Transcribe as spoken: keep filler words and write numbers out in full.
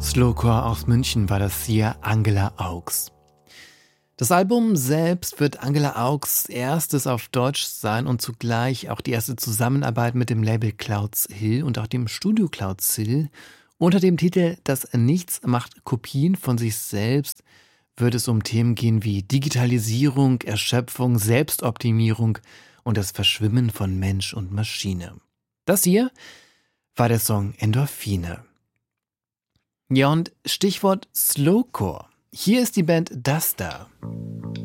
Slowcore aus München war das hier, Angela Augs. Das Album selbst wird Angela Augs erstes auf Deutsch sein und zugleich auch die erste Zusammenarbeit mit dem Label Clouds Hill und auch dem Studio Clouds Hill. Unter dem Titel Das Nichts macht Kopien von sich selbst wird es um Themen gehen wie Digitalisierung, Erschöpfung, Selbstoptimierung und das Verschwimmen von Mensch und Maschine. Das hier war der Song Endorphine. Ja, und Stichwort Slowcore. Hier ist die Band Duster.